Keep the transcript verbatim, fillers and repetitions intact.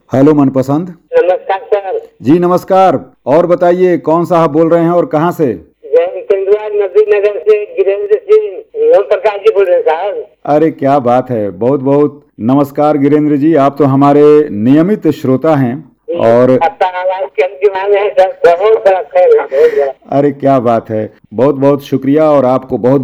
Hello मनपसंद। नमस्कार sir. जी नमस्कार। और बताइए कौन साहब बोल रहे हैं और कहाँ से? नदी नगर से गिरेंद्र सिंह ओम प्रकाश जी बोल रहे साहब। अरे क्या बात है, बहुत बहुत नमस्कार गिरेंद्र जी, आप तो हमारे नियमित श्रोता हैं और आपका आवाज के हम दीवाने हैं सर, बहुत बड़ा फैन है, बहुत बड़ा। अरे क्या बात है, बहुत बहुत शुक्रिया और आपको बहुत